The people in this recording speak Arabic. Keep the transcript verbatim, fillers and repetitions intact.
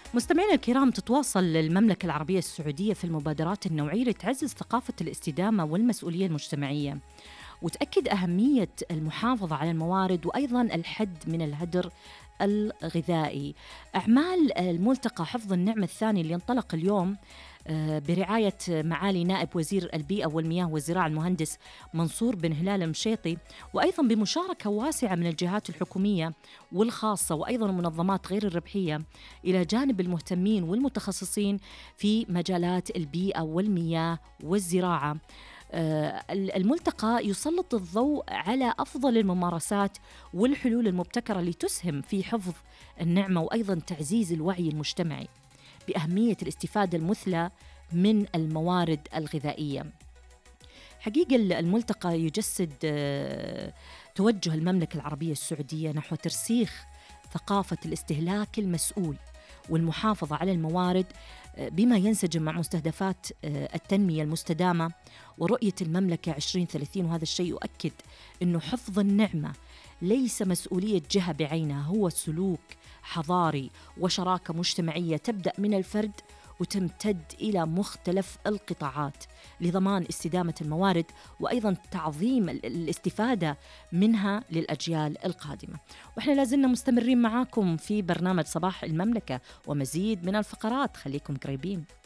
مستمعينا الكرام، تتواصل المملكة العربية السعودية في المبادرات النوعية لتعزز ثقافة الاستدامة والمسؤولية المجتمعية، وتأكد أهمية المحافظة على الموارد وأيضاً الحد من الهدر الغذائي. أعمال الملتقى حفظ النعمة الثاني اللي انطلق اليوم آه، برعاية معالي نائب وزير البيئة والمياه والزراعة المهندس منصور بن هلال المشيطي، وأيضا بمشاركة واسعة من الجهات الحكومية والخاصة وأيضا المنظمات غير الربحية، إلى جانب المهتمين والمتخصصين في مجالات البيئة والمياه والزراعة. آه، الملتقى يسلط الضوء على أفضل الممارسات والحلول المبتكرة لتسهم في حفظ النعمة وأيضا تعزيز الوعي المجتمعي بأهمية الاستفادة المثلى من الموارد الغذائية. حقيقة الملتقى يجسد آه، توجه المملكة العربية السعودية نحو ترسيخ ثقافة الاستهلاك المسؤول والمحافظة على الموارد، آه، بما ينسجم مع مستهدفات آه، التنمية المستدامة ورؤية المملكة عشرين ثلاثين. وهذا الشيء يؤكد أنه حفظ النعمة ليس مسؤولية جهة بعينها، هو سلوك حضاري وشراكة مجتمعية تبدأ من الفرد وتمتد إلى مختلف القطاعات لضمان استدامة الموارد وأيضا تعظيم الاستفادة منها للأجيال القادمة. وإحنا لازلنا مستمرين معاكم في برنامج صباح المملكة ومزيد من الفقرات، خليكم قريبين.